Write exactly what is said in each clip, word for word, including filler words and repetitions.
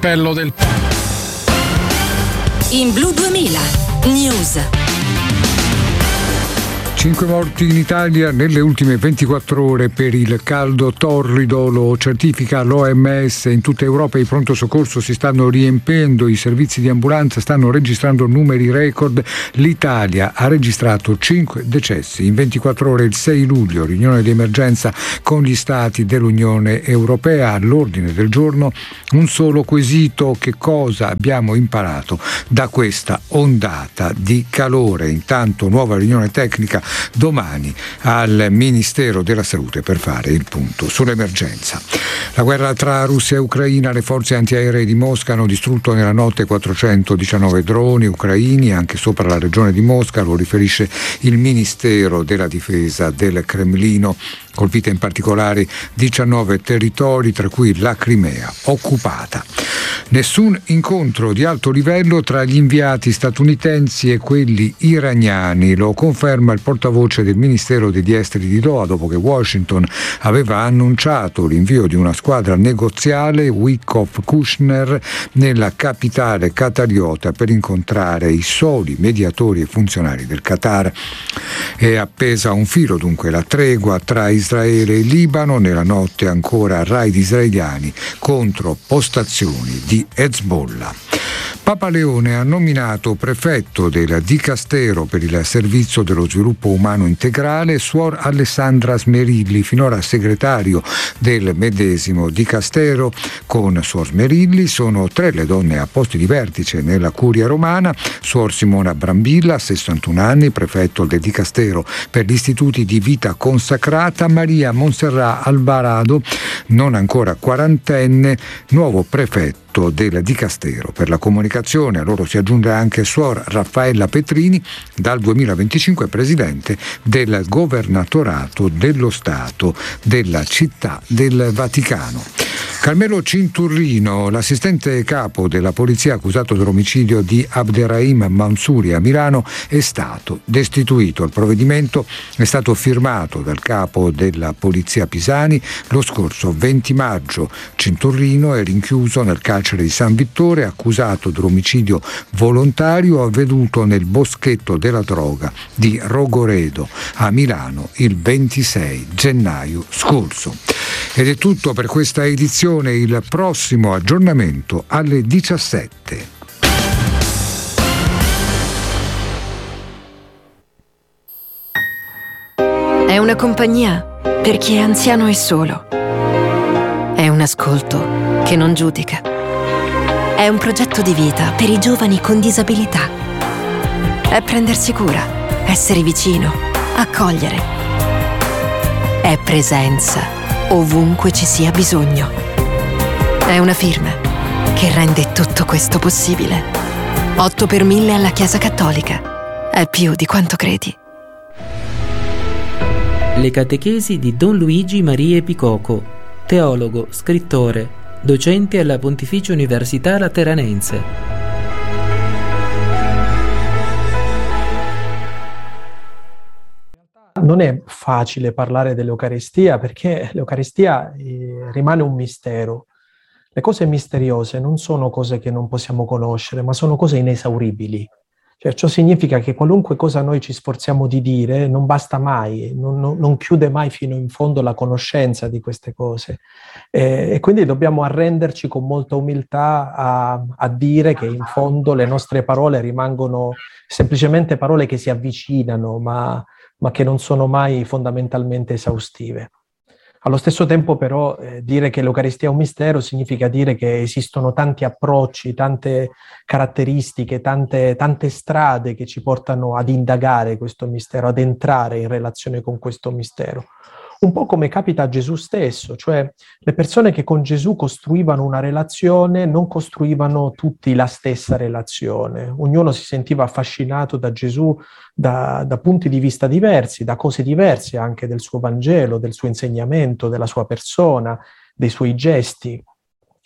cappello del In Blu duemila News. Cinque morti in Italia nelle ultime ventiquattro ore per il caldo torrido, lo certifica l'O M S. In tutta Europa i pronto soccorso si stanno riempendo, i servizi di ambulanza stanno registrando numeri record. L'Italia ha registrato cinque decessi in ventiquattro ore. Il sei luglio, riunione di emergenza con gli stati dell'Unione Europea. All'ordine del giorno un solo quesito: che cosa abbiamo imparato da questa ondata di calore? Intanto nuova riunione tecnica domani al Ministero della Salute per fare il punto sull'emergenza. La guerra tra Russia e Ucraina, le forze antiaeree di Mosca hanno distrutto nella notte quattrocentodiciannove droni ucraini anche sopra la regione di Mosca, lo riferisce il Ministero della Difesa del Cremlino. Colpite in particolare diciannove territori, tra cui la Crimea occupata. Nessun incontro di alto livello tra gli inviati statunitensi e quelli iraniani, lo conferma il portavoce del Ministero degli Esteri di Doha dopo che Washington aveva annunciato l'invio di una squadra negoziale, Witkoff Kushner, nella capitale qatariota per incontrare i soli mediatori e funzionari del Qatar. È appesa a un filo dunque la tregua tra Israele e Libano, nella notte ancora raid israeliani contro postazioni di Hezbollah. Papa Leone ha nominato prefetto del Dicastero per il servizio dello sviluppo umano integrale Suor Alessandra Smerilli, finora segretario del medesimo Dicastero. Con Suor Smerilli sono tre le donne a posti di vertice nella curia romana: Suor Simona Brambilla, sessantuno anni, prefetto del Dicastero per gli istituti di vita consacrata; Maria Monserrat Alvarado, non ancora quarantenne, nuovo prefetto del Dicastero per la comunicazione. A loro si aggiunge anche Suor Raffaella Petrini, dal duemilaventicinque presidente del governatorato dello Stato della Città del Vaticano. Carmelo Cinturrino, l'assistente capo della polizia accusato dell'omicidio di Abderrahim Mansouri a Milano, è stato destituito. Il provvedimento è stato firmato dal capo della polizia Pisani lo scorso venti maggio. Cinturrino è rinchiuso nel carcere di San Vittore, accusato dell'omicidio volontario avvenuto nel boschetto della droga di Rogoredo a Milano il ventisei gennaio scorso. Ed è tutto per questa edizione. Il prossimo aggiornamento alle diciassette. È una compagnia per chi è anziano e solo. È un ascolto che non giudica. È un progetto di vita per i giovani con disabilità. È prendersi cura, essere vicino, accogliere. È presenza ovunque ci sia bisogno. È una firma che rende tutto questo possibile. otto per mille alla Chiesa Cattolica. È più di quanto credi. Le catechesi di Don Luigi Maria Picoco, teologo, scrittore, docente alla Pontificia Università Lateranense. Non è facile parlare dell'Eucaristia perché l'Eucaristia eh, rimane un mistero. Le cose misteriose non sono cose che non possiamo conoscere, ma sono cose inesauribili. Cioè, ciò significa che qualunque cosa noi ci sforziamo di dire non basta mai, non, non, non chiude mai fino in fondo la conoscenza di queste cose. Eh, e quindi dobbiamo arrenderci con molta umiltà a, a dire che in fondo le nostre parole rimangono semplicemente parole che si avvicinano, ma, ma che non sono mai fondamentalmente esaustive. Allo stesso tempo però eh, dire che l'Eucaristia è un mistero significa dire che esistono tanti approcci, tante caratteristiche, tante, tante strade che ci portano ad indagare questo mistero, ad entrare in relazione con questo mistero. Un po' come capita a Gesù stesso, cioè le persone che con Gesù costruivano una relazione non costruivano tutti la stessa relazione. Ognuno si sentiva affascinato da Gesù da, da punti di vista diversi, da cose diverse anche del suo Vangelo, del suo insegnamento, della sua persona, dei suoi gesti.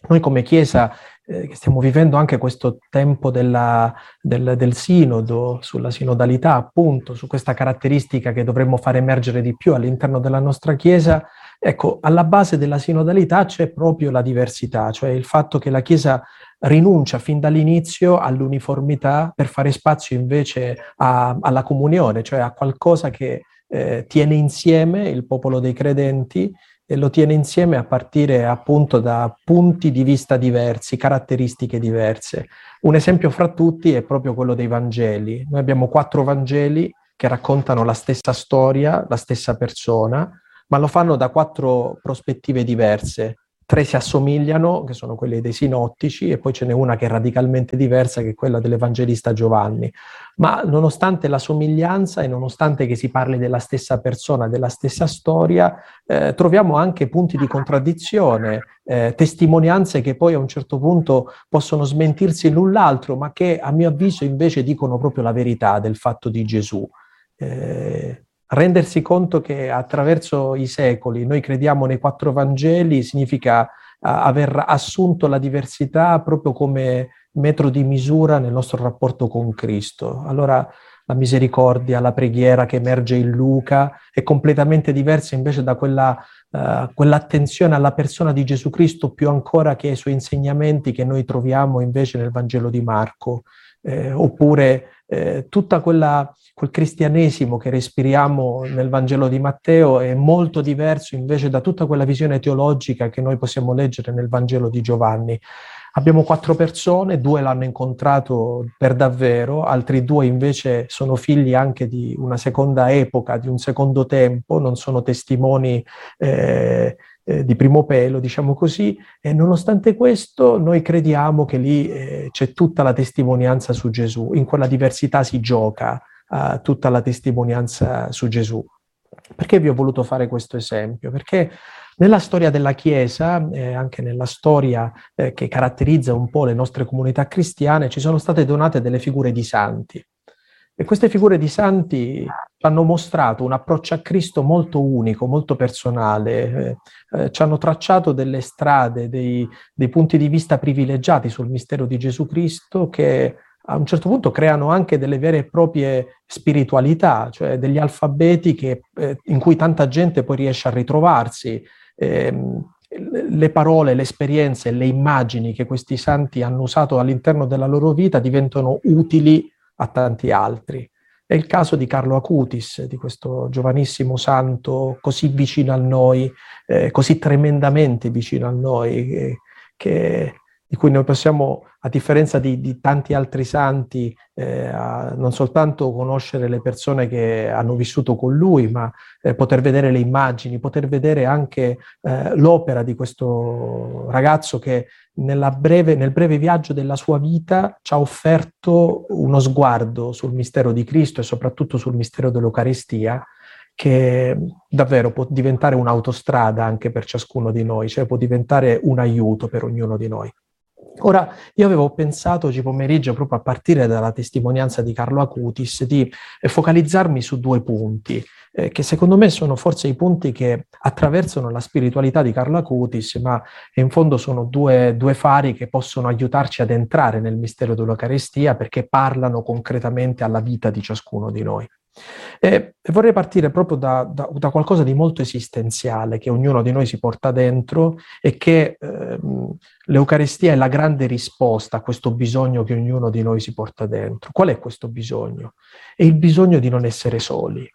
Noi come Chiesa eh, stiamo vivendo anche questo tempo della, del, del sinodo, sulla sinodalità appunto, su questa caratteristica che dovremmo far emergere di più all'interno della nostra Chiesa. Ecco, alla base della sinodalità c'è proprio la diversità, cioè il fatto che la Chiesa rinuncia fin dall'inizio all'uniformità per fare spazio invece a, alla comunione, cioè a qualcosa che eh, tiene insieme il popolo dei credenti e lo tiene insieme a partire appunto da punti di vista diversi, caratteristiche diverse. Un esempio fra tutti è proprio quello dei Vangeli. Noi abbiamo quattro Vangeli che raccontano la stessa storia, la stessa persona, ma lo fanno da quattro prospettive diverse. Tre si assomigliano, che sono quelle dei sinottici, e poi ce n'è una che è radicalmente diversa, che è quella dell'Evangelista Giovanni. Ma nonostante la somiglianza e nonostante che si parli della stessa persona, della stessa storia, eh, troviamo anche punti di contraddizione, eh, testimonianze che poi a un certo punto possono smentirsi l'un l'altro, ma che a mio avviso invece dicono proprio la verità del fatto di Gesù. Eh, Rendersi conto che attraverso i secoli noi crediamo nei quattro Vangeli significa uh, aver assunto la diversità proprio come metro di misura nel nostro rapporto con Cristo. Allora la misericordia, la preghiera che emerge in Luca è completamente diversa invece da quella, uh, quell'attenzione alla persona di Gesù Cristo più ancora che ai suoi insegnamenti che noi troviamo invece nel Vangelo di Marco. Eh, oppure eh, tutta quella quel cristianesimo che respiriamo nel Vangelo di Matteo è molto diverso invece da tutta quella visione teologica che noi possiamo leggere nel Vangelo di Giovanni. Abbiamo quattro persone, due l'hanno incontrato per davvero, altri due invece sono figli anche di una seconda epoca, di un secondo tempo, non sono testimoni eh, eh, di primo pelo, diciamo così, e nonostante questo noi crediamo che lì eh, c'è tutta la testimonianza su Gesù, in quella diversità si gioca uh, tutta la testimonianza su Gesù. Perché vi ho voluto fare questo esempio? Perché nella storia della Chiesa, eh, anche nella storia eh, che caratterizza un po' le nostre comunità cristiane, ci sono state donate delle figure di santi. E queste figure di santi hanno mostrato un approccio a Cristo molto unico, molto personale, eh, eh, ci hanno tracciato delle strade, dei, dei punti di vista privilegiati sul mistero di Gesù Cristo che a un certo punto creano anche delle vere e proprie spiritualità, cioè degli alfabeti che, eh, in cui tanta gente poi riesce a ritrovarsi. Eh, le parole, le esperienze, le immagini che questi santi hanno usato all'interno della loro vita diventano utili a tanti altri. È il caso di Carlo Acutis, di questo giovanissimo santo così vicino a noi, eh, così tremendamente vicino a noi, eh, che, di cui noi possiamo, a differenza di, di tanti altri santi, eh, a, non soltanto conoscere le persone che hanno vissuto con lui, ma eh, poter vedere le immagini, poter vedere anche eh, l'opera di questo ragazzo che nella breve, nel breve viaggio della sua vita ci ha offerto uno sguardo sul mistero di Cristo e soprattutto sul mistero dell'Eucaristia, che davvero può diventare un'autostrada anche per ciascuno di noi, cioè può diventare un aiuto per ognuno di noi. Ora, io avevo pensato oggi pomeriggio, proprio a partire dalla testimonianza di Carlo Acutis, di focalizzarmi su due punti, eh, che secondo me sono forse i punti che attraversano la spiritualità di Carlo Acutis, ma in fondo sono due, due fari che possono aiutarci ad entrare nel mistero dell'Eucaristia perché parlano concretamente alla vita di ciascuno di noi. E vorrei partire proprio da, da, da qualcosa di molto esistenziale che ognuno di noi si porta dentro e che ehm, l'Eucaristia è la grande risposta a questo bisogno che ognuno di noi si porta dentro. Qual è questo bisogno? È il bisogno di non essere soli.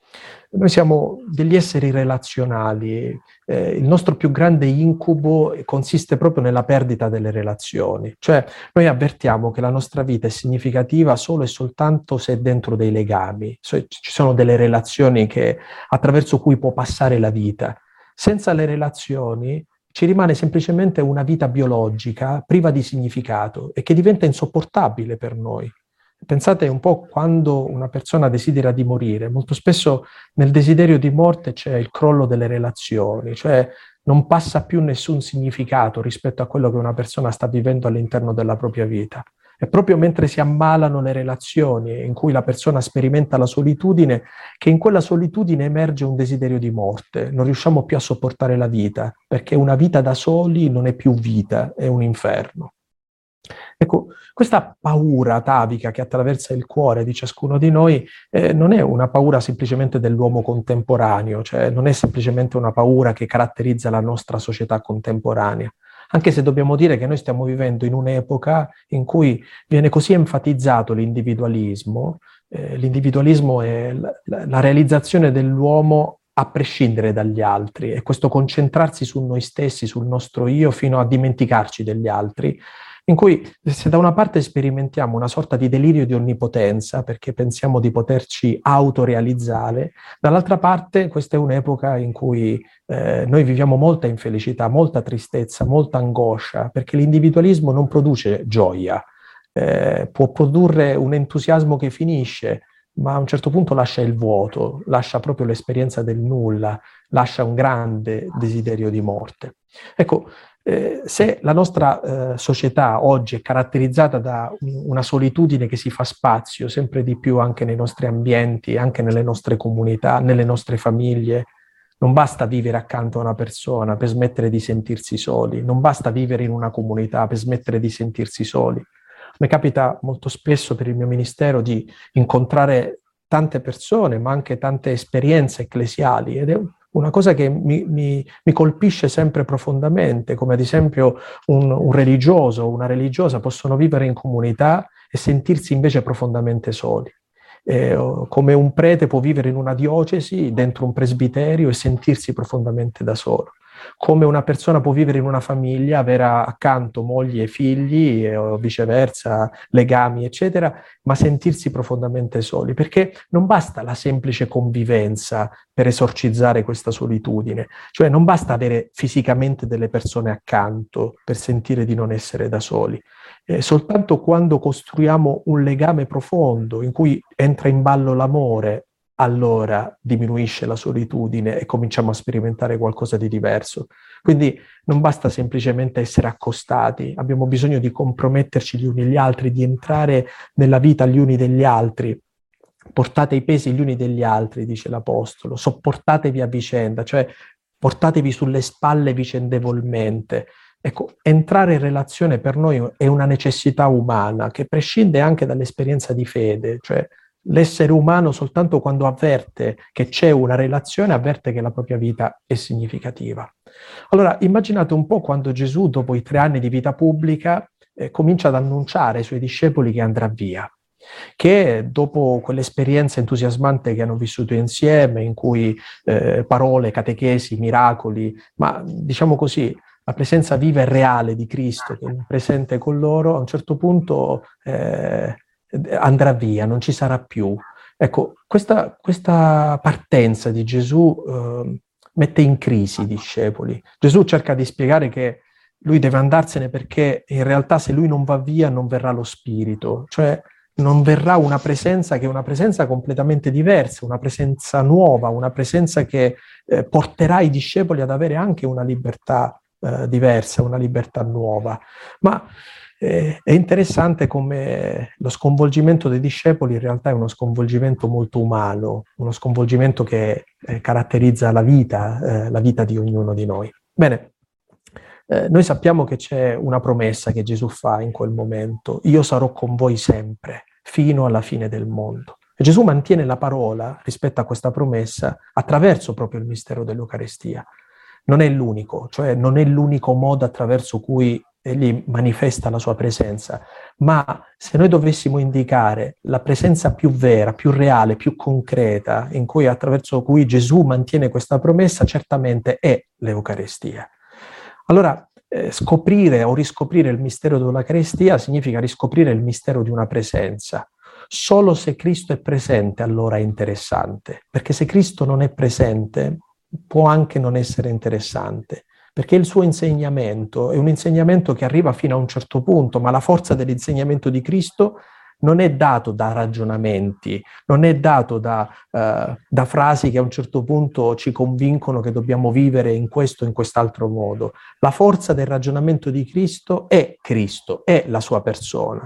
Noi siamo degli esseri relazionali, eh, il nostro più grande incubo consiste proprio nella perdita delle relazioni, cioè noi avvertiamo che la nostra vita è significativa solo e soltanto se è dentro dei legami, cioè, ci sono delle relazioni che, attraverso cui può passare la vita. Senza le relazioni ci rimane semplicemente una vita biologica priva di significato e che diventa insopportabile per noi. Pensate un po' quando una persona desidera di morire, molto spesso nel desiderio di morte c'è il crollo delle relazioni, cioè non passa più nessun significato rispetto a quello che una persona sta vivendo all'interno della propria vita. È proprio mentre si ammalano le relazioni, in cui la persona sperimenta la solitudine, che in quella solitudine emerge un desiderio di morte. Non riusciamo più a sopportare la vita, perché una vita da soli non è più vita, è un inferno. Ecco, questa paura atavica che attraversa il cuore di ciascuno di noi eh, non è una paura semplicemente dell'uomo contemporaneo, cioè non è semplicemente una paura che caratterizza la nostra società contemporanea. Anche se dobbiamo dire che noi stiamo vivendo in un'epoca in cui viene così enfatizzato l'individualismo, eh, l'individualismo è la, la realizzazione dell'uomo a prescindere dagli altri, e questo concentrarsi su noi stessi, sul nostro io, fino a dimenticarci degli altri, in cui se da una parte sperimentiamo una sorta di delirio di onnipotenza, perché pensiamo di poterci autorealizzare, dall'altra parte questa è un'epoca in cui eh, noi viviamo molta infelicità, molta tristezza, molta angoscia, perché l'individualismo non produce gioia, eh, può produrre un entusiasmo che finisce, ma a un certo punto lascia il vuoto, lascia proprio l'esperienza del nulla, lascia un grande desiderio di morte. Ecco, Eh, se la nostra eh, società oggi è caratterizzata da un, una solitudine che si fa spazio sempre di più anche nei nostri ambienti, anche nelle nostre comunità, nelle nostre famiglie, non basta vivere accanto a una persona per smettere di sentirsi soli, non basta vivere in una comunità per smettere di sentirsi soli. Mi capita molto spesso per il mio ministero di incontrare tante persone, ma anche tante esperienze ecclesiali, ed è una cosa che mi, mi, mi colpisce sempre profondamente, come ad esempio un, un religioso o una religiosa possono vivere in comunità e sentirsi invece profondamente soli. Eh, come un prete può vivere in una diocesi, dentro un presbiterio, e sentirsi profondamente da solo. Come una persona può vivere in una famiglia, avere accanto mogli e figli, e, o viceversa, legami, eccetera, ma sentirsi profondamente soli, perché non basta la semplice convivenza per esorcizzare questa solitudine, cioè non basta avere fisicamente delle persone accanto per sentire di non essere da soli. Eh, soltanto quando costruiamo un legame profondo in cui entra in ballo l'amore, allora diminuisce la solitudine e cominciamo a sperimentare qualcosa di diverso. Quindi non basta semplicemente essere accostati, abbiamo bisogno di comprometterci gli uni gli altri, di entrare nella vita gli uni degli altri. Portate i pesi gli uni degli altri, dice l'Apostolo, sopportatevi a vicenda, cioè portatevi sulle spalle vicendevolmente. Ecco, entrare in relazione per noi è una necessità umana che prescinde anche dall'esperienza di fede, cioè l'essere umano soltanto quando avverte che c'è una relazione, avverte che la propria vita è significativa. Allora, immaginate un po' quando Gesù, dopo i tre anni di vita pubblica, eh, comincia ad annunciare ai suoi discepoli che andrà via, che dopo quell'esperienza entusiasmante che hanno vissuto insieme, in cui eh, parole, catechesi, miracoli, ma diciamo così, la presenza viva e reale di Cristo che è presente con loro, a un certo punto eh, andrà via, non ci sarà più. Ecco, questa, questa partenza di Gesù eh, mette in crisi i discepoli. Gesù cerca di spiegare che lui deve andarsene perché in realtà se lui non va via non verrà lo Spirito, cioè non verrà una presenza che è una presenza completamente diversa, una presenza nuova, una presenza che eh, porterà i discepoli ad avere anche una libertà eh, diversa, una libertà nuova. Ma eh, è interessante come lo sconvolgimento dei discepoli in realtà è uno sconvolgimento molto umano, uno sconvolgimento che eh, caratterizza la vita, eh, la vita di ognuno di noi. Bene. Eh, noi sappiamo che c'è una promessa che Gesù fa in quel momento: io sarò con voi sempre, fino alla fine del mondo. E Gesù mantiene la parola rispetto a questa promessa attraverso proprio il mistero dell'Eucaristia. Non è l'unico, cioè non è l'unico modo attraverso cui egli manifesta la sua presenza, ma se noi dovessimo indicare la presenza più vera, più reale, più concreta, in cui attraverso cui Gesù mantiene questa promessa, certamente è l'Eucaristia. Allora, eh, scoprire o riscoprire il mistero dell'Eucaristia significa riscoprire il mistero di una presenza. Solo se Cristo è presente allora è interessante, perché se Cristo non è presente può anche non essere interessante, perché il suo insegnamento è un insegnamento che arriva fino a un certo punto, ma la forza dell'insegnamento di Cristo non è dato da ragionamenti, non è dato da, uh, da frasi che a un certo punto ci convincono che dobbiamo vivere in questo o in quest'altro modo. La forza del ragionamento di Cristo è Cristo, è la sua persona.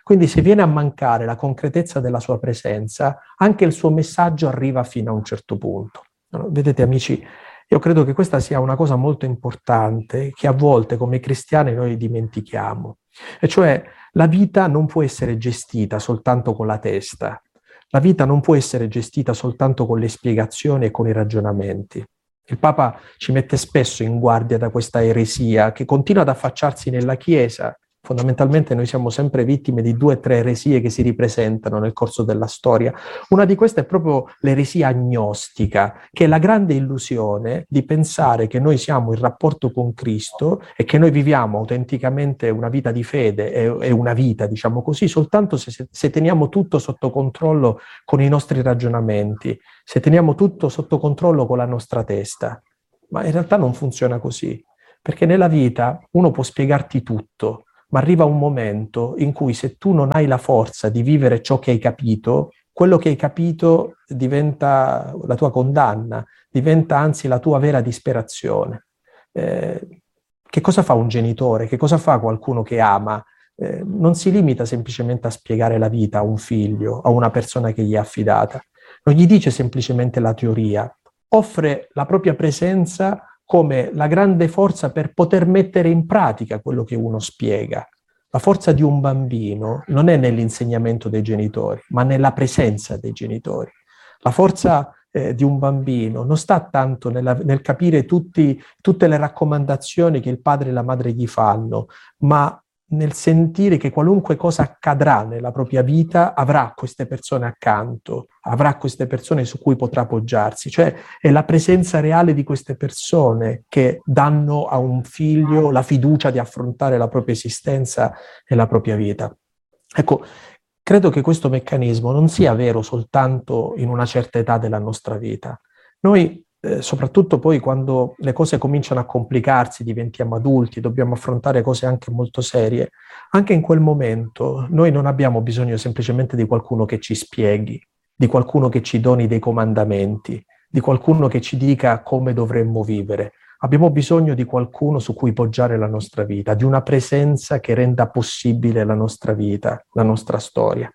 Quindi se viene a mancare la concretezza della sua presenza, anche il suo messaggio arriva fino a un certo punto. Vedete amici, io credo che questa sia una cosa molto importante che a volte come cristiani noi dimentichiamo, e cioè la vita non può essere gestita soltanto con la testa, la vita non può essere gestita soltanto con le spiegazioni e con i ragionamenti. Il Papa ci mette spesso in guardia da questa eresia che continua ad affacciarsi nella Chiesa. Fondamentalmente noi siamo sempre vittime di due o tre eresie che si ripresentano nel corso della storia. Una di queste è proprio l'eresia agnostica, che è la grande illusione di pensare che noi siamo in rapporto con Cristo e che noi viviamo autenticamente una vita di fede e, e una vita, diciamo così, soltanto se, se teniamo tutto sotto controllo con i nostri ragionamenti, se teniamo tutto sotto controllo con la nostra testa. Ma in realtà non funziona così, perché nella vita uno può spiegarti tutto, ma arriva un momento in cui se tu non hai la forza di vivere ciò che hai capito, quello che hai capito diventa la tua condanna, diventa anzi la tua vera disperazione. Eh, che cosa fa un genitore? Che cosa fa qualcuno che ama? Eh, non si limita semplicemente a spiegare la vita a un figlio, a una persona che gli è affidata. Non gli dice semplicemente la teoria, offre la propria presenza come la grande forza per poter mettere in pratica quello che uno spiega. La forza di un bambino non è nell'insegnamento dei genitori, ma nella presenza dei genitori. La forza eh, di un bambino non sta tanto nella, nel capire tutti, tutte le raccomandazioni che il padre e la madre gli fanno, ma nel sentire che qualunque cosa accadrà nella propria vita avrà queste persone accanto, avrà queste persone su cui potrà appoggiarsi. Cioè è la presenza reale di queste persone che danno a un figlio la fiducia di affrontare la propria esistenza e la propria vita. Ecco, credo che questo meccanismo non sia vero soltanto in una certa età della nostra vita. Noi Eh, soprattutto poi quando le cose cominciano a complicarsi, diventiamo adulti, dobbiamo affrontare cose anche molto serie, anche in quel momento noi non abbiamo bisogno semplicemente di qualcuno che ci spieghi, di qualcuno che ci doni dei comandamenti, di qualcuno che ci dica come dovremmo vivere. Abbiamo bisogno di qualcuno su cui poggiare la nostra vita, di una presenza che renda possibile la nostra vita, la nostra storia.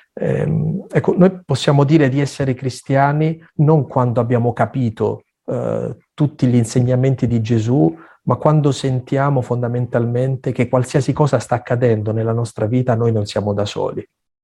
Eh, ecco, noi possiamo dire di essere cristiani non quando abbiamo capito eh, tutti gli insegnamenti di Gesù, ma quando sentiamo fondamentalmente che qualsiasi cosa sta accadendo nella nostra vita noi non siamo da soli.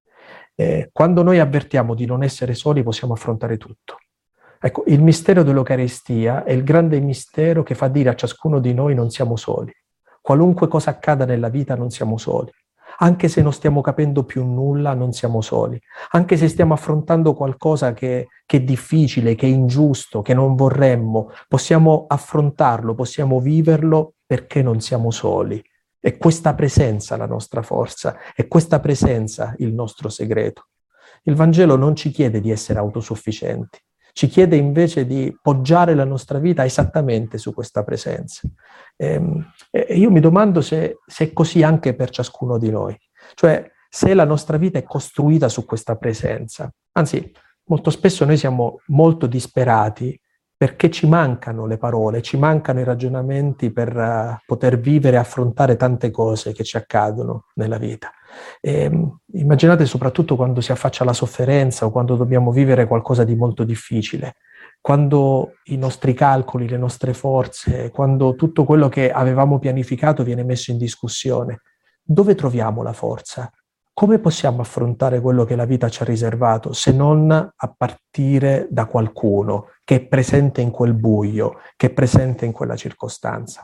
Eh, quando noi avvertiamo di non essere soli possiamo affrontare tutto. Ecco, il mistero dell'Eucaristia è il grande mistero che fa dire a ciascuno di noi non siamo soli. Qualunque cosa accada nella vita non siamo soli. Anche se non stiamo capendo più nulla, non siamo soli. Anche se stiamo affrontando qualcosa che, che è difficile, che è ingiusto, che non vorremmo, possiamo affrontarlo, possiamo viverlo perché non siamo soli. È questa presenza la nostra forza, è questa presenza il nostro segreto. Il Vangelo non ci chiede di essere autosufficienti, ci chiede invece di poggiare la nostra vita esattamente su questa presenza. E, e io mi domando se, se è così anche per ciascuno di noi, cioè se la nostra vita è costruita su questa presenza. Anzi, molto spesso noi siamo molto disperati perché ci mancano le parole, ci mancano i ragionamenti per uh, poter vivere e affrontare tante cose che ci accadono nella vita. E, immaginate soprattutto quando si affaccia la sofferenza o quando dobbiamo vivere qualcosa di molto difficile, quando i nostri calcoli, le nostre forze, quando tutto quello che avevamo pianificato viene messo in discussione. Dove troviamo la forza? Come possiamo affrontare quello che la vita ci ha riservato se non a partire da qualcuno che è presente in quel buio, che è presente in quella circostanza?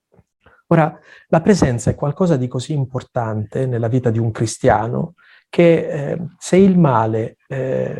Ora, la presenza è qualcosa di così importante nella vita di un cristiano che eh, se il male eh,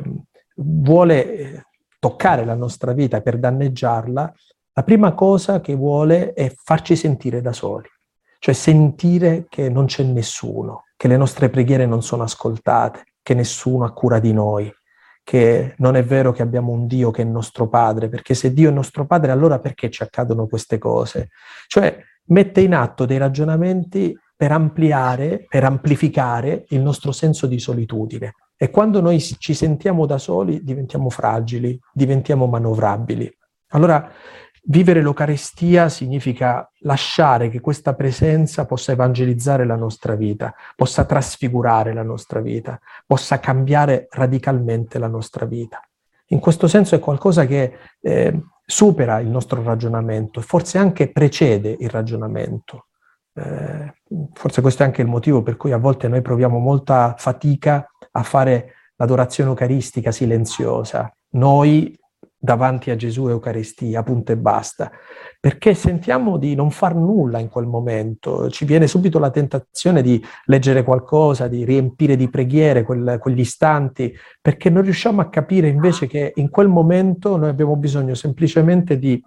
vuole toccare la nostra vita per danneggiarla, la prima cosa che vuole è farci sentire da soli, cioè sentire che non c'è nessuno, che le nostre preghiere non sono ascoltate, che nessuno ha cura di noi, che non è vero che abbiamo un Dio che è nostro Padre, perché se Dio è nostro Padre allora perché ci accadono queste cose? Cioè mette in atto dei ragionamenti per ampliare, per amplificare il nostro senso di solitudine. E quando noi ci sentiamo da soli diventiamo fragili, diventiamo manovrabili. Allora vivere l'Eucaristia significa lasciare che questa presenza possa evangelizzare la nostra vita, possa trasfigurare la nostra vita, possa cambiare radicalmente la nostra vita. In questo senso è qualcosa che eh, supera il nostro ragionamento e forse anche precede il ragionamento. Eh, forse questo è anche il motivo per cui a volte noi proviamo molta fatica a fare l'adorazione eucaristica silenziosa. Noi davanti a Gesù Eucaristia, punto e basta, perché sentiamo di non far nulla in quel momento, ci viene subito la tentazione di leggere qualcosa, di riempire di preghiere quel, quegli istanti, perché non riusciamo a capire invece che in quel momento noi abbiamo bisogno semplicemente di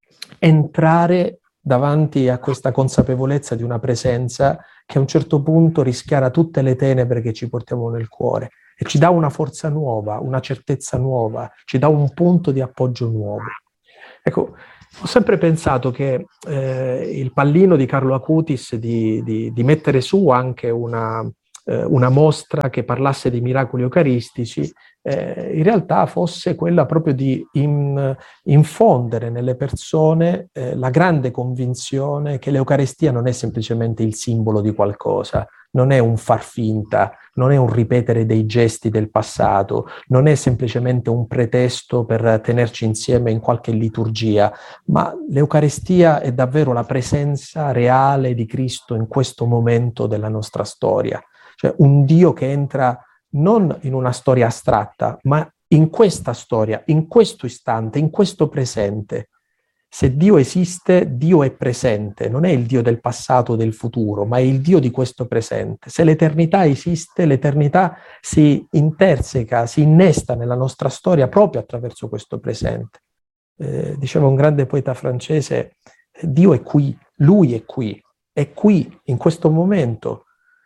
entrare davanti a questa consapevolezza di una presenza che a un certo punto rischiara tutte le tenebre che ci portiamo nel cuore. E ci dà una forza nuova, una certezza nuova, ci dà un punto di appoggio nuovo. Ecco, ho sempre pensato che eh, il pallino di Carlo Acutis di, di, di mettere su anche una, eh, una mostra che parlasse di miracoli eucaristici, eh, in realtà fosse quella proprio di in, infondere nelle persone eh, la grande convinzione che l'Eucaristia non è semplicemente il simbolo di qualcosa, non è un far finta, non è un ripetere dei gesti del passato, non è semplicemente un pretesto per tenerci insieme in qualche liturgia, ma l'Eucaristia è davvero la presenza reale di Cristo in questo momento della nostra storia. Cioè un Dio che entra non in una storia astratta, ma in questa storia, in questo istante, in questo presente. Se Dio esiste, Dio è presente, non è il Dio del passato o del futuro, ma è il Dio di questo presente. Se l'eternità esiste, l'eternità si interseca, si innesta nella nostra storia proprio attraverso questo presente. Eh, diceva un grande poeta francese, Dio è qui, Lui è qui, è qui, in questo momento,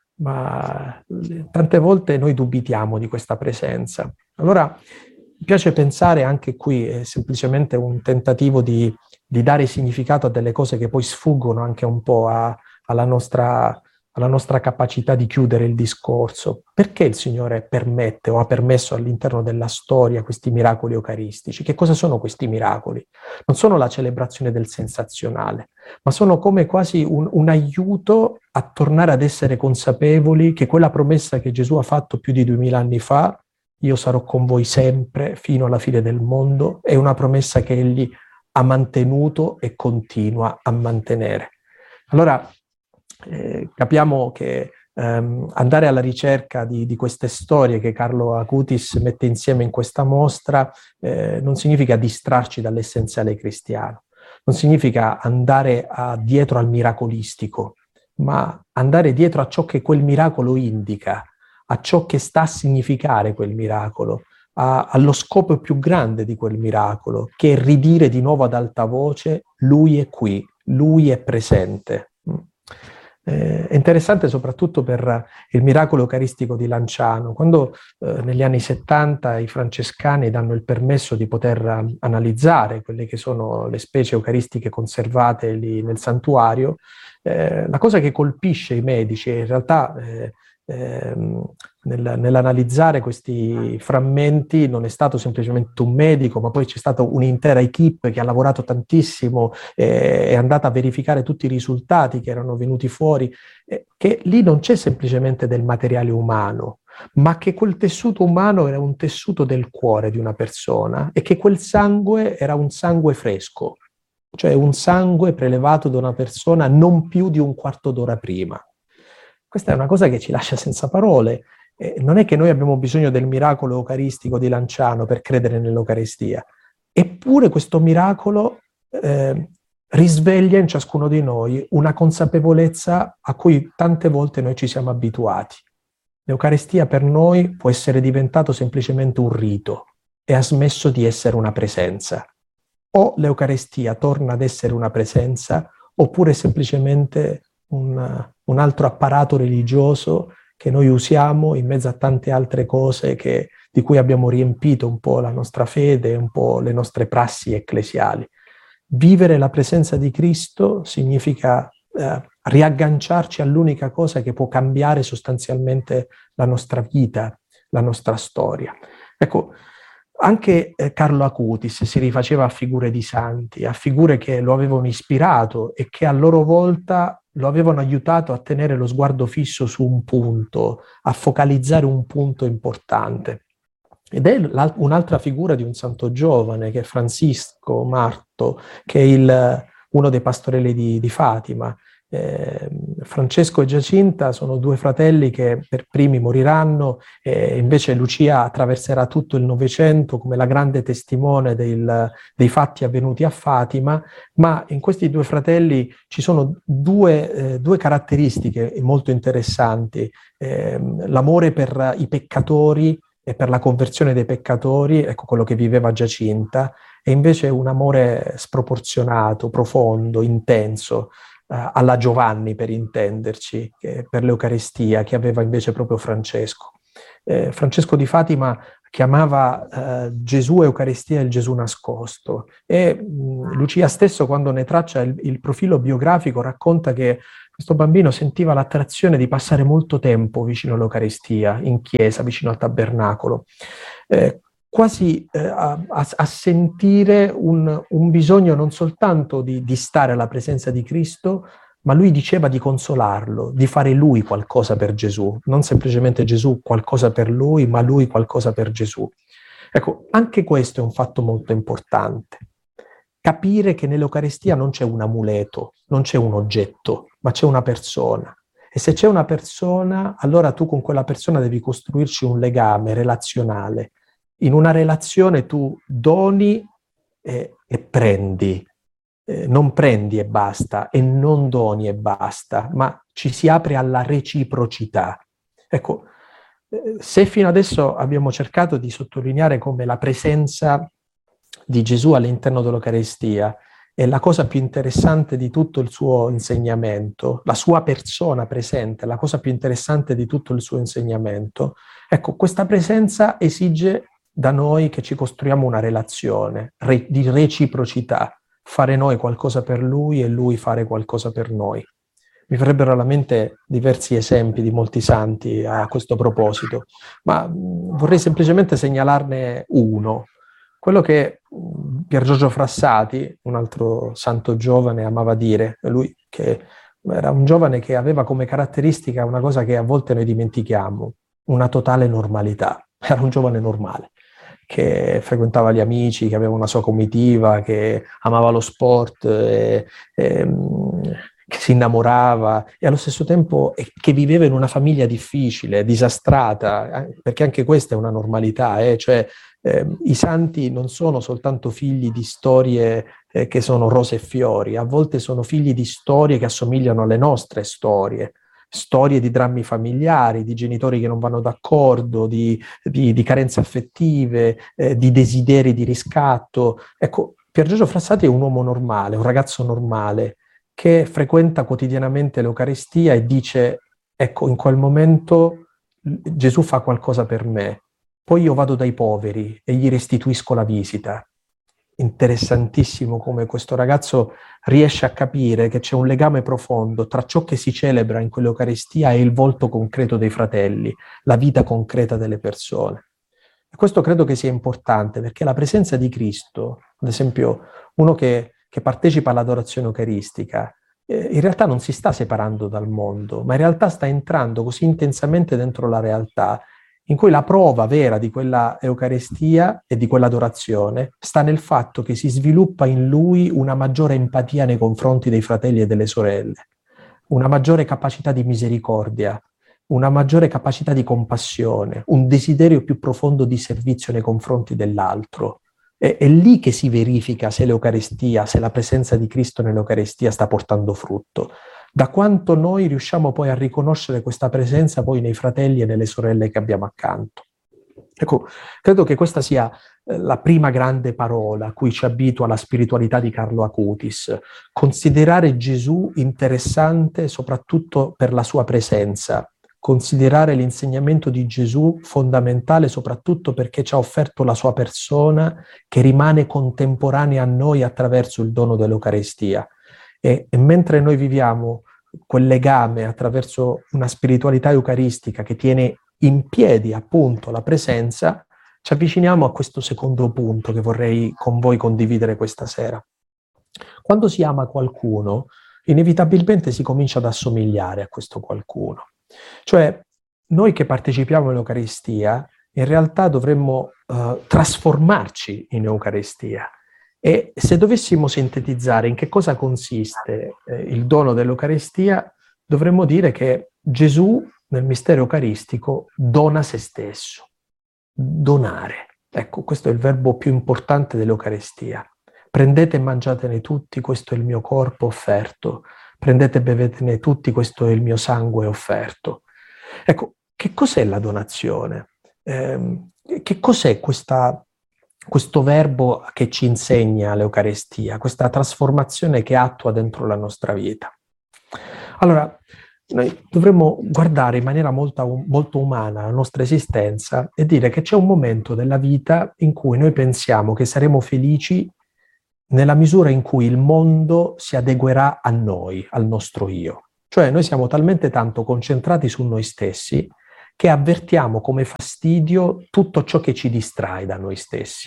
ma tante volte noi dubitiamo di questa presenza. Allora, mi piace pensare anche qui, è semplicemente un tentativo di, di dare significato a delle cose che poi sfuggono anche un po' a, alla, nostra, alla nostra capacità di chiudere il discorso. Perché il Signore permette o ha permesso all'interno della storia questi miracoli eucaristici? Che cosa sono questi miracoli? Non sono la celebrazione del sensazionale, ma sono come quasi un, un aiuto a tornare ad essere consapevoli che quella promessa che Gesù ha fatto più di duemila anni fa, io sarò con voi sempre fino alla fine del mondo, è una promessa che Egli ha mantenuto e continua a mantenere. Allora eh, capiamo che ehm, andare alla ricerca di, di queste storie che Carlo Acutis mette insieme in questa mostra eh, non significa distrarci dall'essenziale cristiano, non significa andare a, dietro al miracolistico, ma andare dietro a ciò che quel miracolo indica, a ciò che sta a significare quel miracolo, a, allo scopo più grande di quel miracolo, che è ridire di nuovo ad alta voce, Lui è qui, Lui è presente. Eh, è interessante soprattutto per il miracolo eucaristico di Lanciano, quando eh, negli anni settanta i francescani danno il permesso di poter analizzare quelle che sono le specie eucaristiche conservate lì nel santuario, eh, la cosa che colpisce i medici è in realtà eh, Ehm, nel, nell'analizzare questi frammenti non è stato semplicemente un medico, ma poi c'è stata un'intera equipe che ha lavorato tantissimo, eh, è andata a verificare tutti i risultati che erano venuti fuori, eh, che lì non c'è semplicemente del materiale umano, ma che quel tessuto umano era un tessuto del cuore di una persona e che quel sangue era un sangue fresco, cioè un sangue prelevato da una persona non più di un quarto d'ora prima. Questa è una cosa che ci lascia senza parole. Eh, non è che noi abbiamo bisogno del miracolo eucaristico di Lanciano per credere nell'Eucaristia. Eppure questo miracolo eh, risveglia in ciascuno di noi una consapevolezza a cui tante volte noi ci siamo abituati. L'Eucaristia per noi può essere diventato semplicemente un rito e ha smesso di essere una presenza. O l'Eucaristia torna ad essere una presenza, oppure semplicemente un, un altro apparato religioso che noi usiamo in mezzo a tante altre cose che, di cui abbiamo riempito un po' la nostra fede, un po' le nostre prassi ecclesiali. Vivere la presenza di Cristo significa eh, riagganciarci all'unica cosa che può cambiare sostanzialmente la nostra vita, la nostra storia. Ecco, Anche eh, Carlo Acutis si rifaceva a figure di santi, a figure che lo avevano ispirato e che a loro volta lo avevano aiutato a tenere lo sguardo fisso su un punto, a focalizzare un punto importante. Ed è un'altra figura di un santo giovane, che è Francisco Marto, che è il, uno dei pastorelli di, di Fatima. Eh, Francesco e Giacinta sono due fratelli che per primi moriranno, e invece Lucia attraverserà tutto il Novecento come la grande testimone del, dei fatti avvenuti a Fatima. Ma in questi due fratelli ci sono due, eh, due caratteristiche molto interessanti: eh, l'amore per i peccatori e per la conversione dei peccatori, ecco quello che viveva Giacinta, e invece un amore sproporzionato, profondo, intenso, alla Giovanni, per intenderci, che per l'Eucaristia, che aveva invece proprio Francesco. Eh, Francesco di Fatima chiamava eh, Gesù Eucaristia il Gesù nascosto, e mh, Lucia stesso, quando ne traccia il, il profilo biografico, racconta che questo bambino sentiva l'attrazione di passare molto tempo vicino all'Eucaristia, in chiesa, vicino al tabernacolo, eh, quasi eh, a, a, a sentire un, un bisogno non soltanto di, di stare alla presenza di Cristo, ma lui diceva di consolarlo, di fare lui qualcosa per Gesù, non semplicemente Gesù qualcosa per lui, ma lui qualcosa per Gesù. Ecco, anche questo è un fatto molto importante. Capire che nell'Eucaristia non c'è un amuleto, non c'è un oggetto, ma c'è una persona. E se c'è una persona, allora tu con quella persona devi costruirci un legame relazionale. In una relazione tu doni e, e prendi, eh, non prendi e basta, e non doni e basta, ma ci si apre alla reciprocità. Ecco, eh, se fino adesso abbiamo cercato di sottolineare come la presenza di Gesù all'interno dell'Eucaristia è la cosa più interessante di tutto il suo insegnamento, la sua persona presente, la cosa più interessante di tutto il suo insegnamento, ecco, questa presenza esige da noi che ci costruiamo una relazione re- di reciprocità, fare noi qualcosa per lui e lui fare qualcosa per noi. Mi verrebbero alla mente diversi esempi di molti santi a questo proposito, ma mh, vorrei semplicemente segnalarne uno, quello che mh, Pier Giorgio Frassati, un altro santo giovane, amava dire. Lui che era un giovane che aveva come caratteristica una cosa che a volte noi dimentichiamo, una totale normalità. Era un giovane normale, che frequentava gli amici, che aveva una sua comitiva, che amava lo sport, e, e, che si innamorava, e allo stesso tempo che viveva in una famiglia difficile, disastrata, perché anche questa è una normalità, eh? Cioè eh, i santi non sono soltanto figli di storie eh, che sono rose e fiori, a volte sono figli di storie che assomigliano alle nostre storie. Storie di drammi familiari, di genitori che non vanno d'accordo, di, di, di carenze affettive, eh, di desideri di riscatto. Ecco, Pier Giorgio Frassati è un uomo normale, un ragazzo normale, che frequenta quotidianamente l'Eucaristia e dice: ecco, in quel momento Gesù fa qualcosa per me, poi io vado dai poveri e gli restituisco la visita. Interessantissimo come questo ragazzo riesce a capire che c'è un legame profondo tra ciò che si celebra in quell'Eucaristia e il volto concreto dei fratelli, la vita concreta delle persone. E questo credo che sia importante, perché la presenza di Cristo, ad esempio uno che, che partecipa all'adorazione eucaristica, eh, in realtà non si sta separando dal mondo, ma in realtà sta entrando così intensamente dentro la realtà, in cui la prova vera di quella Eucaristia e di quell'adorazione sta nel fatto che si sviluppa in lui una maggiore empatia nei confronti dei fratelli e delle sorelle, una maggiore capacità di misericordia, una maggiore capacità di compassione, un desiderio più profondo di servizio nei confronti dell'altro. È, è lì che si verifica se l'Eucaristia, se la presenza di Cristo nell'Eucaristia sta portando frutto. Da quanto noi riusciamo poi a riconoscere questa presenza poi nei fratelli e nelle sorelle che abbiamo accanto. Ecco, credo che questa sia eh, la prima grande parola a cui ci abitua la spiritualità di Carlo Acutis. Considerare Gesù interessante soprattutto per la sua presenza, considerare l'insegnamento di Gesù fondamentale soprattutto perché ci ha offerto la sua persona che rimane contemporanea a noi attraverso il dono dell'Eucaristia. E, e mentre noi viviamo quel legame attraverso una spiritualità eucaristica che tiene in piedi appunto la presenza, ci avviciniamo a questo secondo punto che vorrei con voi condividere questa sera. Quando si ama qualcuno, inevitabilmente si comincia ad assomigliare a questo qualcuno. Cioè, noi che partecipiamo all'Eucaristia, in realtà dovremmo uh, trasformarci in Eucaristia. E se dovessimo sintetizzare in che cosa consiste eh, il dono dell'Eucaristia, dovremmo dire che Gesù nel mistero eucaristico dona se stesso. Donare. Ecco, questo è il verbo più importante dell'Eucaristia. Prendete e mangiatene tutti, questo è il mio corpo offerto. Prendete e bevetene tutti, questo è il mio sangue offerto. Ecco, che cos'è la donazione? Eh, che cos'è questa, questo verbo che ci insegna l'Eucaristia, questa trasformazione che attua dentro la nostra vita? Allora, noi dovremmo guardare in maniera molto, molto umana la nostra esistenza e dire che c'è un momento della vita in cui noi pensiamo che saremo felici nella misura in cui il mondo si adeguerà a noi, al nostro io. Cioè noi siamo talmente tanto concentrati su noi stessi che avvertiamo come fastidio tutto ciò che ci distrae da noi stessi.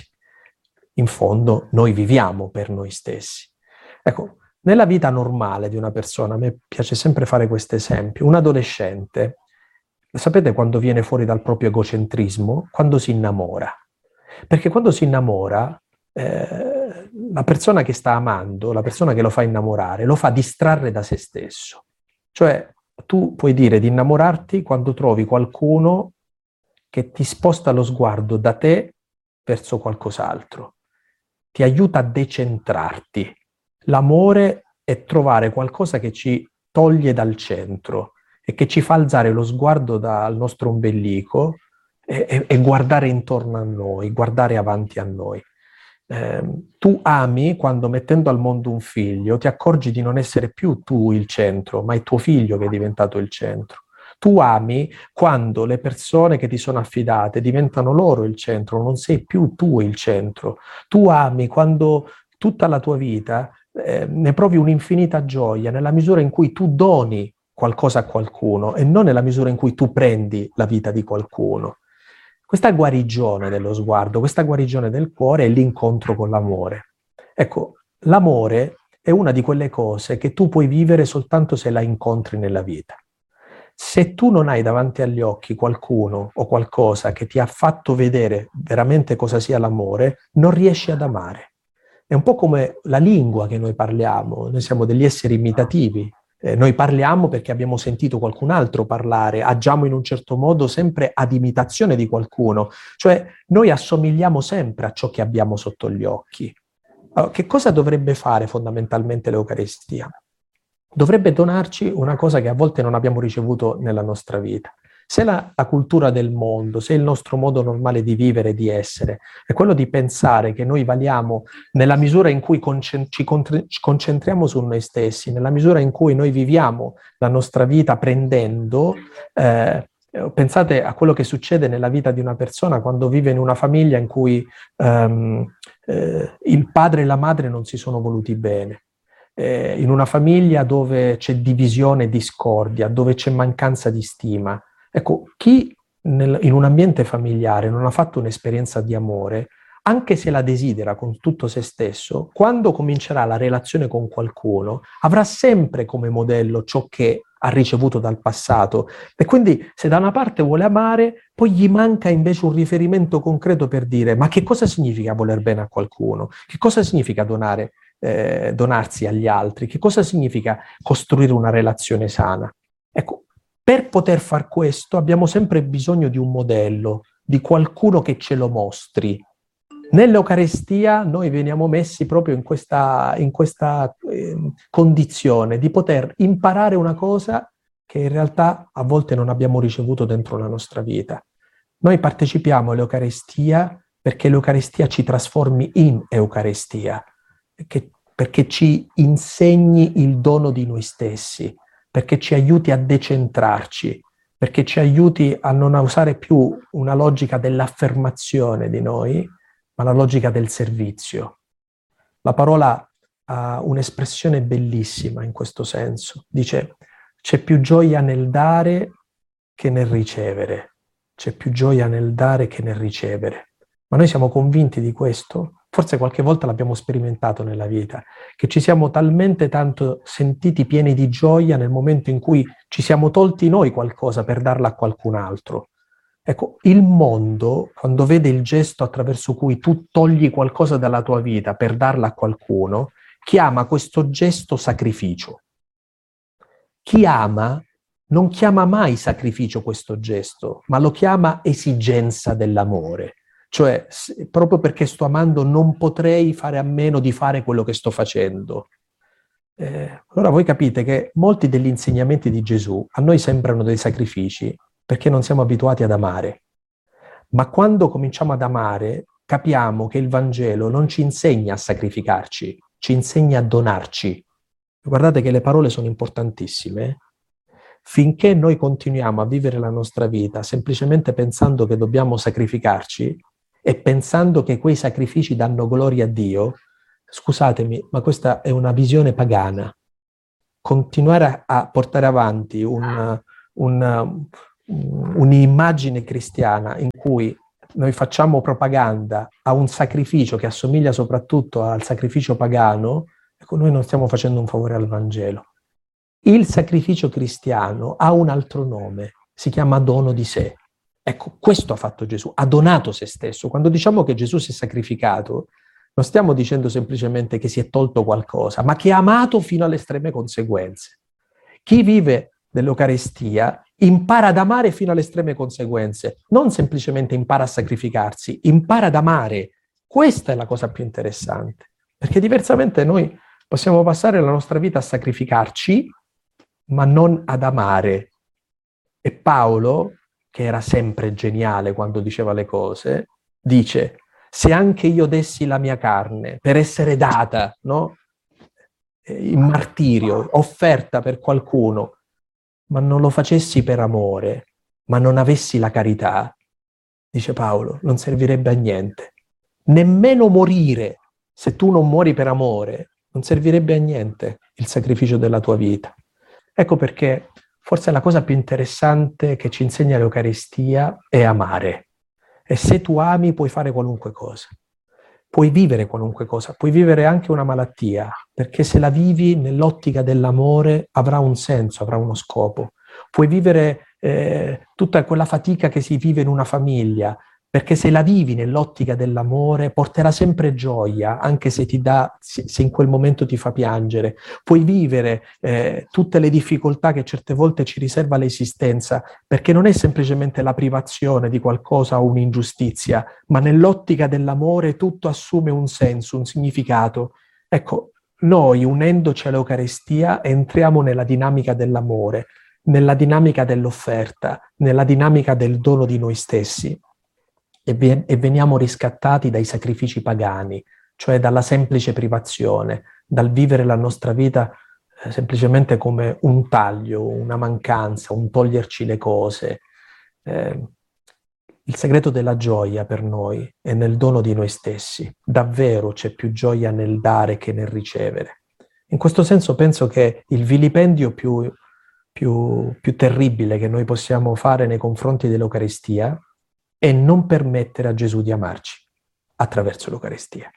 In fondo noi viviamo per noi stessi. Ecco, nella vita normale di una persona, a me piace sempre fare questo esempio, un adolescente, sapete quando viene fuori dal proprio egocentrismo? Quando si innamora. Perché quando si innamora, eh, la persona che sta amando, la persona che lo fa innamorare, lo fa distrarre da se stesso. Cioè, tu puoi dire di innamorarti quando trovi qualcuno che ti sposta lo sguardo da te verso qualcos'altro, ti aiuta a decentrarti. L'amore è trovare qualcosa che ci toglie dal centro e che ci fa alzare lo sguardo dal nostro ombelico e, e, e guardare intorno a noi, guardare avanti a noi. Eh, tu ami quando, mettendo al mondo un figlio, ti accorgi di non essere più tu il centro, ma è tuo figlio che è diventato il centro. Tu ami quando le persone che ti sono affidate diventano loro il centro, non sei più tu il centro. Tu ami quando tutta la tua vita eh, ne provi un'infinita gioia nella misura in cui tu doni qualcosa a qualcuno e non nella misura in cui tu prendi la vita di qualcuno. Questa guarigione dello sguardo, questa guarigione del cuore è l'incontro con l'amore. Ecco, l'amore è una di quelle cose che tu puoi vivere soltanto se la incontri nella vita. Se tu non hai davanti agli occhi qualcuno o qualcosa che ti ha fatto vedere veramente cosa sia l'amore, non riesci ad amare. È un po' come la lingua che noi parliamo, noi siamo degli esseri imitativi. Eh, noi parliamo perché abbiamo sentito qualcun altro parlare, agiamo in un certo modo sempre ad imitazione di qualcuno, cioè noi assomigliamo sempre a ciò che abbiamo sotto gli occhi. Allora, che cosa dovrebbe fare fondamentalmente l'Eucaristia? Dovrebbe donarci una cosa che a volte non abbiamo ricevuto nella nostra vita. Se la, la cultura del mondo, se il nostro modo normale di vivere e di essere è quello di pensare che noi valiamo nella misura in cui concent- ci, con- ci concentriamo su noi stessi, nella misura in cui noi viviamo la nostra vita prendendo, eh, pensate a quello che succede nella vita di una persona quando vive in una famiglia in cui ehm, eh, il padre e la madre non si sono voluti bene. Eh, in una famiglia dove c'è divisione e discordia, dove c'è mancanza di stima. Ecco, chi nel, in un ambiente familiare non ha fatto un'esperienza di amore, anche se la desidera con tutto se stesso, quando comincerà la relazione con qualcuno, avrà sempre come modello ciò che ha ricevuto dal passato. E quindi se da una parte vuole amare, poi gli manca invece un riferimento concreto per dire ma che cosa significa voler bene a qualcuno? Che cosa significa donare? Eh, donarsi agli altri, che cosa significa costruire una relazione sana. Ecco, per poter far questo abbiamo sempre bisogno di un modello, di qualcuno che ce lo mostri. Nell'Eucaristia noi veniamo messi proprio in questa, in questa eh, condizione di poter imparare una cosa che in realtà a volte non abbiamo ricevuto dentro la nostra vita. Noi partecipiamo all'Eucaristia perché l'Eucaristia ci trasformi in Eucaristia. Perché, perché ci insegni il dono di noi stessi, perché ci aiuti a decentrarci, perché ci aiuti a non usare più una logica dell'affermazione di noi, ma la logica del servizio. La parola ha un'espressione bellissima in questo senso. Dice, c'è più gioia nel dare che nel ricevere. C'è più gioia nel dare che nel ricevere. Ma noi siamo convinti di questo? Forse qualche volta l'abbiamo sperimentato nella vita, che ci siamo talmente tanto sentiti pieni di gioia nel momento in cui ci siamo tolti noi qualcosa per darla a qualcun altro. Ecco, il mondo, quando vede il gesto attraverso cui tu togli qualcosa dalla tua vita per darla a qualcuno, chiama questo gesto sacrificio. Chi ama non chiama mai sacrificio questo gesto, ma lo chiama esigenza dell'amore. Cioè, proprio perché sto amando non potrei fare a meno di fare quello che sto facendo. Eh, allora voi capite che molti degli insegnamenti di Gesù a noi sembrano dei sacrifici perché non siamo abituati ad amare. Ma quando cominciamo ad amare, capiamo che il Vangelo non ci insegna a sacrificarci, ci insegna a donarci. Guardate che le parole sono importantissime. Finché noi continuiamo a vivere la nostra vita semplicemente pensando che dobbiamo sacrificarci e pensando che quei sacrifici danno gloria a Dio, scusatemi, ma questa è una visione pagana. Continuare a portare avanti un, un, un'immagine cristiana in cui noi facciamo propaganda a un sacrificio che assomiglia soprattutto al sacrificio pagano, ecco, noi non stiamo facendo un favore al Vangelo. Il sacrificio cristiano ha un altro nome, si chiama dono di sé. Ecco, questo ha fatto Gesù, ha donato se stesso. Quando diciamo che Gesù si è sacrificato, non stiamo dicendo semplicemente che si è tolto qualcosa, ma che ha amato fino alle estreme conseguenze. Chi vive dell'Eucaristia impara ad amare fino alle estreme conseguenze, non semplicemente impara a sacrificarsi, impara ad amare. Questa è la cosa più interessante, perché diversamente noi possiamo passare la nostra vita a sacrificarci, ma non ad amare. E Paolo, che era sempre geniale quando diceva le cose, dice: se anche io dessi la mia carne per essere data, no? In martirio, offerta per qualcuno, ma non lo facessi per amore, ma non avessi la carità, dice Paolo, non servirebbe a niente. Nemmeno morire, se tu non muori per amore, non servirebbe a niente il sacrificio della tua vita. Ecco perché forse la cosa più interessante che ci insegna l'Eucaristia è amare. E se tu ami puoi fare qualunque cosa. Puoi vivere qualunque cosa, puoi vivere anche una malattia, perché se la vivi nell'ottica dell'amore avrà un senso, avrà uno scopo. Puoi vivere eh, tutta quella fatica che si vive in una famiglia, perché se la vivi nell'ottica dell'amore porterà sempre gioia, anche se ti dà, se in quel momento ti fa piangere. Puoi vivere eh, tutte le difficoltà che certe volte ci riserva l'esistenza, perché non è semplicemente la privazione di qualcosa o un'ingiustizia, ma nell'ottica dell'amore tutto assume un senso, un significato. Ecco, noi unendoci all'Eucaristia entriamo nella dinamica dell'amore, nella dinamica dell'offerta, nella dinamica del dono di noi stessi. E veniamo riscattati dai sacrifici pagani, cioè dalla semplice privazione, dal vivere la nostra vita eh, semplicemente come un taglio, una mancanza, un toglierci le cose. Eh, il segreto della gioia per noi è nel dono di noi stessi. Davvero c'è più gioia nel dare che nel ricevere. In questo senso penso che il vilipendio più, più, più terribile che noi possiamo fare nei confronti dell'Eucaristia e non permettere a Gesù di amarci attraverso l'Eucaristia.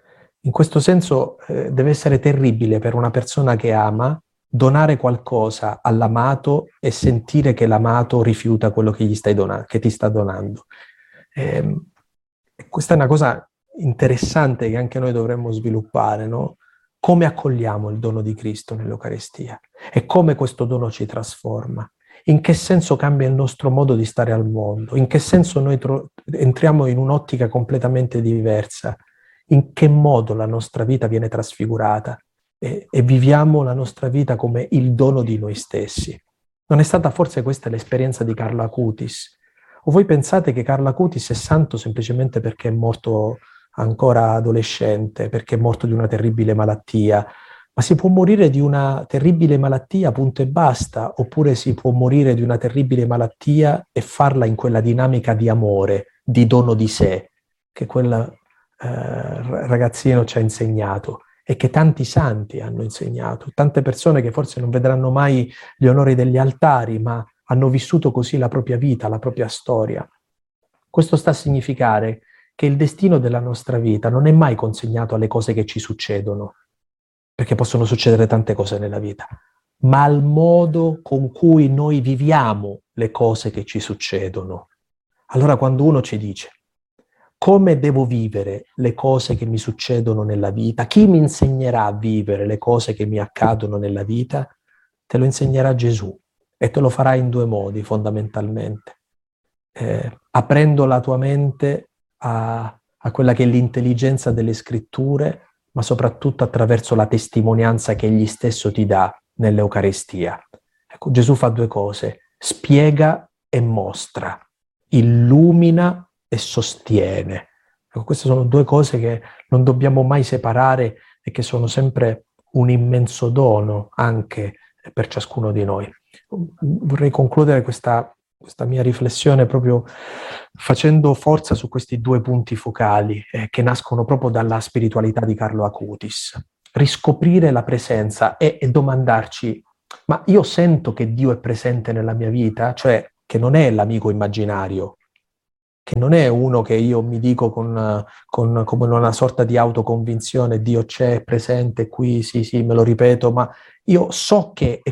In questo senso eh, deve essere terribile per una persona che ama donare qualcosa all'amato e sentire che l'amato rifiuta quello che, gli stai donando, che ti sta donando. Eh, questa è una cosa interessante che anche noi dovremmo sviluppare, no? Come accogliamo il dono di Cristo nell'Eucaristia e come questo dono ci trasforma. In che senso cambia il nostro modo di stare al mondo? In che senso noi tro- entriamo in un'ottica completamente diversa? In che modo la nostra vita viene trasfigurata e, e viviamo la nostra vita come il dono di noi stessi? Non è stata forse questa l'esperienza di Carlo Acutis? O voi pensate che Carlo Acutis è santo semplicemente perché è morto ancora adolescente, perché è morto di una terribile malattia? Ma si può morire di una terribile malattia, punto e basta, oppure si può morire di una terribile malattia e farla in quella dinamica di amore, di dono di sé, che quel eh, ragazzino ci ha insegnato e che tanti santi hanno insegnato, tante persone che forse non vedranno mai gli onori degli altari, ma hanno vissuto così la propria vita, la propria storia. Questo sta a significare che il destino della nostra vita non è mai consegnato alle cose che ci succedono, perché possono succedere tante cose nella vita, ma al modo con cui noi viviamo le cose che ci succedono. Allora quando uno ci dice come devo vivere le cose che mi succedono nella vita, chi mi insegnerà a vivere le cose che mi accadono nella vita, te lo insegnerà Gesù e te lo farà in due modi fondamentalmente. Eh, aprendo la tua mente a, a quella che è l'intelligenza delle scritture, ma soprattutto attraverso la testimonianza che egli stesso ti dà nell'Eucaristia. Ecco, Gesù fa due cose: spiega e mostra, illumina e sostiene. Ecco, queste sono due cose che non dobbiamo mai separare e che sono sempre un immenso dono anche per ciascuno di noi. Vorrei concludere questa, questa mia riflessione proprio facendo forza su questi due punti focali eh, che nascono proprio dalla spiritualità di Carlo Acutis. Riscoprire la presenza e, e domandarci: ma io sento che Dio è presente nella mia vita? Cioè che non è l'amico immaginario, che non è uno che io mi dico con, con come una sorta di autoconvinzione: Dio c'è, è presente qui, sì sì, me lo ripeto, ma io so che è